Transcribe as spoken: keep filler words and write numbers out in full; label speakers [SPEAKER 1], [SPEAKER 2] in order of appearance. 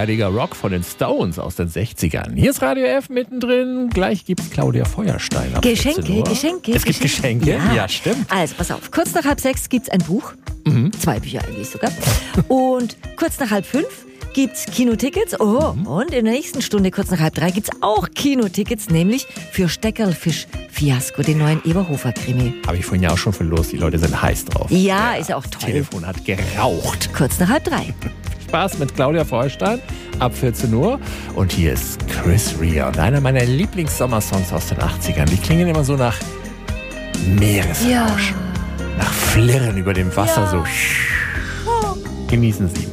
[SPEAKER 1] hochwertiger Rock von den Stones aus den sechzigern. Hier ist Radio F mittendrin. Gleich gibt's Claudia Feuerstein. Ab
[SPEAKER 2] Geschenke, Geschenke.
[SPEAKER 1] Es gibt Geschenke?
[SPEAKER 2] Ja.
[SPEAKER 1] ja, stimmt.
[SPEAKER 2] Also, pass auf. Kurz nach halb sechs gibt's ein Buch.
[SPEAKER 1] Mhm.
[SPEAKER 2] Zwei Bücher eigentlich sogar. Und kurz nach halb fünf gibt's Kinotickets. Oh, mhm. Und in der nächsten Stunde, kurz nach halb drei, gibt's auch Kinotickets, nämlich für Steckerlfisch Fiasko, den neuen Eberhofer-Krimi.
[SPEAKER 1] Habe ich vorhin ja auch schon verlost. Die Leute sind heiß drauf.
[SPEAKER 2] Ja,
[SPEAKER 1] Der
[SPEAKER 2] ist ja auch toll.
[SPEAKER 1] Das Telefon hat geraucht.
[SPEAKER 2] Kurz nach halb drei.
[SPEAKER 1] Spaß mit Claudia Feuerstein ab vierzehn Uhr. Und hier ist Chris Rea und einer meiner Lieblings-Sommersongs aus den achtzigern. Die klingen immer so nach Meeresrauschen,
[SPEAKER 2] Ja.
[SPEAKER 1] nach Flirren über dem Wasser.
[SPEAKER 2] Ja.
[SPEAKER 1] So. Genießen Sie.